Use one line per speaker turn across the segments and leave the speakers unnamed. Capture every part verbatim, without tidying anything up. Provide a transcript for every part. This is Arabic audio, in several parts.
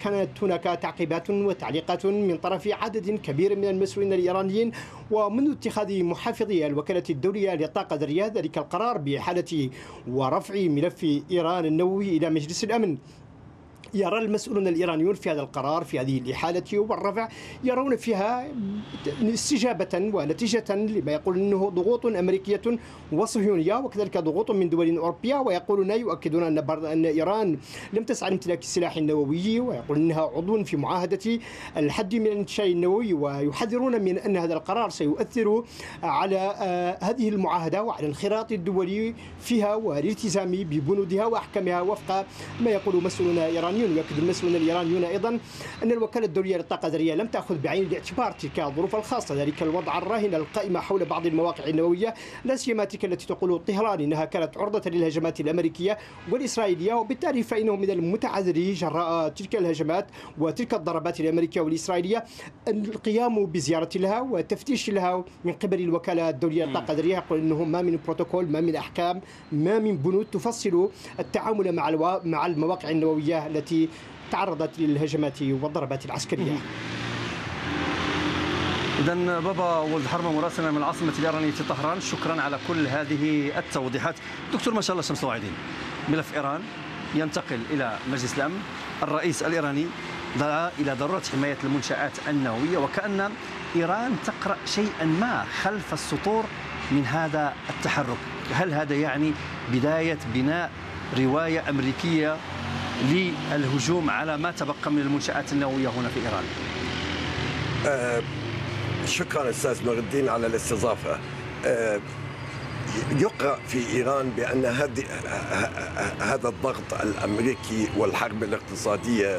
كانت هناك تعقيبات وتعليقات من طرف عدد كبير من المسؤولين الإيرانيين، ومنذ اتخاذ محافظي الوكالة الدولية للطاقة الذرية ذلك القرار بحالة ورفع ملف إيران النووي إلى مجلس الأمن. يرى المسؤولون الإيرانيون في هذا القرار، في هذه الإحالة والرفع، يرون فيها استجابة ونتيجة لما يقول أنه ضغوط أمريكية وصهيونية وكذلك ضغوط من دول أوروبية، ويقولون يؤكدون أن أن إيران لم تسعى لامتلاك السلاح النووي، ويقول أنها عضو في معاهدة الحد من الانتشار النووي، ويحذرون من أن هذا القرار سيؤثر على هذه المعاهدة وعلى الانخراط الدولي فيها والالتزام ببنودها وأحكامها وفق ما يقول مسؤولون إيرانيون. يؤكد المسؤولون الإيرانيون أيضا أن الوكالة الدولية للطاقة الذرية لم تأخذ بعين الاعتبار تلك الظروف الخاصة، ذلك الوضع الراهن القائم حول بعض المواقع النووية، لا سيما تلك التي تقول طهران إنها كانت عرضة للهجمات الأمريكية والإسرائيلية، وبالتالي فإنه من المتعذر جراء تلك الهجمات وتلك الضربات الأمريكية والإسرائيلية القيام بزيارة لها وتفتيش لها من قبل الوكالة الدولية للطاقة الذرية. يقول أنه ما من بروتوكول، ما من أحكام، ما من بنود تفصل التعامل مع الو... مع المواقع النووية التي تعرضت للهجمات والضربات العسكرية.
إذن بابا ولد حرمة مراسلنا من العاصمة الإيرانية طهران، شكرا على كل هذه التوضيحات. دكتور ما شاء الله شمس الواعدين، ملف إيران ينتقل إلى مجلس الأمن، الرئيس الإيراني دعا إلى ضرورة حماية المنشآت النووية، وكأن إيران تقرأ شيئا ما خلف السطور من هذا التحرك. هل هذا يعني بداية بناء رواية أمريكية للهجوم على ما تبقى من المنشآت النووية هنا في إيران؟
آه شكرا أستاذ نور الدين على الاستضافة. آه يقرأ في إيران بأن هذا الضغط الأمريكي والحرب الاقتصادية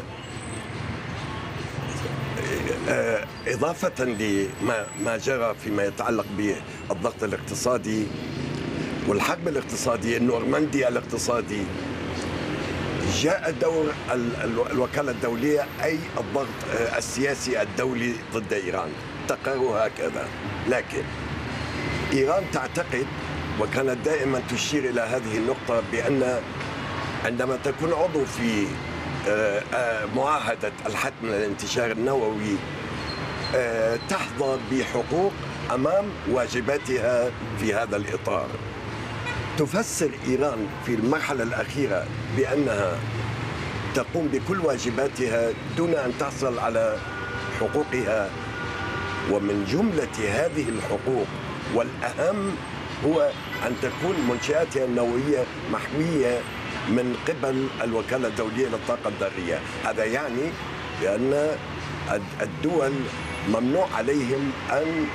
آه إضافة لما ما جرى فيما يتعلق بالضغط الاقتصادي والحرب الاقتصادية النورماندي الاقتصادي، جاء دور الوكالة الدولية أي الضغط السياسي الدولي ضد إيران، تقروا هكذا. لكن إيران تعتقد وكانت دائما تشير إلى هذه النقطة بأن عندما تكون عضو في معاهدة الحد من الانتشار النووي تحظى بحقوق أمام واجباتها في هذا الإطار. تفسر إيران في المرحلة الأخيرة بأنها تقوم بكل واجباتها دون أن تحصل على حقوقها، ومن جملة هذه الحقوق والأهم هو أن تكون منشآتها النووية محمية من قبل الوكالة الدولية للطاقة الذرية. هذا يعني بأن الدول ممنوع عليهم أن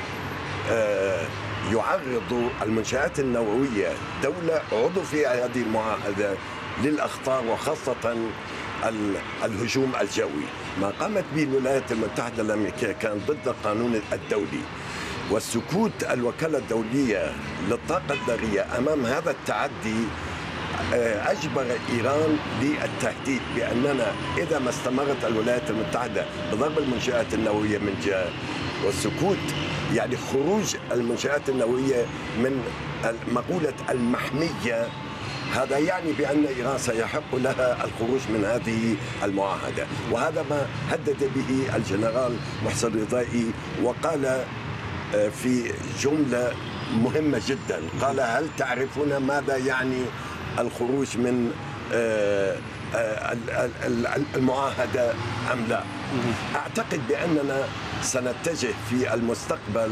يعرضوا المنشآت النووية دولة عضو في هذه المعاهدة للأخطار، وخاصة الهجوم الجوي. ما قامت به الولايات المتحدة الأمريكية كان ضد القانون الدولي، والسكوت الوكالة الدولية للطاقة الذرية أمام هذا التعدي أجبر إيران للتهديد بأننا إذا ما استمرت الولايات المتحدة بضرب المنشآت النووية من جهة والسكوت يعني خروج المنشآت النووية من مقولة المحمية، هذا يعني بأن إيران سيحق لها الخروج من هذه المعاهدة. وهذا ما هدد به الجنرال محسن رضائي، وقال في جملة مهمة جدا، قال: هل تعرفون ماذا يعني الخروج من المعاهدة أم لا؟ أعتقد بأننا سنتجه في المستقبل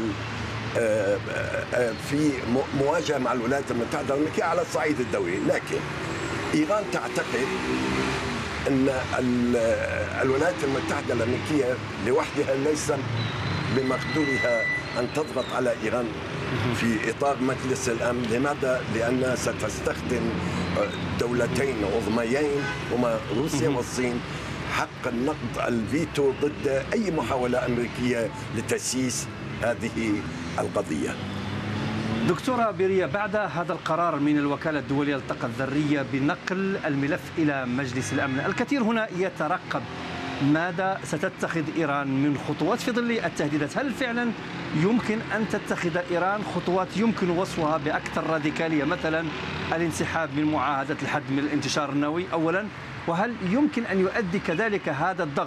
في مواجهة مع الولايات المتحدة الأمريكية على الصعيد الدولي، لكن إيران تعتقد أن الولايات المتحدة الأمريكية لوحدها ليس بمقدورها أن تضغط على إيران في إطار مجلس الأمن. لماذا؟ لأنها ستستخدم دولتين عظميين هما روسيا والصين حق النقد الفيتو ضد أي محاولة أمريكية لتسييس هذه القضية.
دكتورة بيرية، بعد هذا القرار من الوكالة الدولية للطاقة الذرية بنقل الملف إلى مجلس الأمن، الكثير هنا يترقب ماذا ستتخذ إيران من خطوات في ظل التهديدات. هل فعلا يمكن أن تتخذ إيران خطوات يمكن وصفها بأكثر راديكالية، مثلا الانسحاب من معاهدة الحد من الانتشار النووي أولا، وهل يمكن أن يؤدي كذلك هذا الضغط